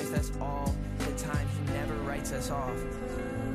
with us all the time. He never writes us off.